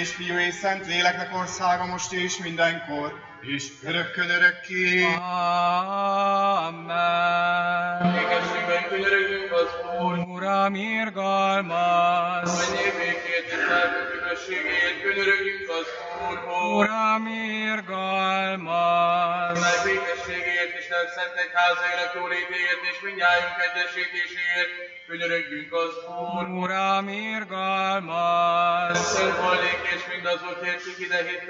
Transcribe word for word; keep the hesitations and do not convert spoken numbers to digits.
és Fiú és Szent Léleknek országa most és mindenkor, és örökkön örökké. Amen. Ékességben könyörögjünk az Úr. Uram, irgalmaz. Menjél békét és lelkünk üdvösségét, könyörögjünk az Úrhoz. Uram, irgalmaz. Meg békességért, Isten szent egyházainak jólétéért és mindnyájunk egyesítésért, könyörögjünk az Úr. Uram, irgalmaz. Szent hajlék és mindazokért, kik ide hittek,